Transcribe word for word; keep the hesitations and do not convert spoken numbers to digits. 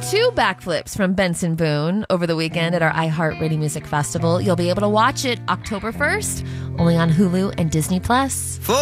two backflips from Benson Boone over the weekend at our iHeartRadio Music Festival. You'll be able to watch it October first, only on Hulu and Disney Plus.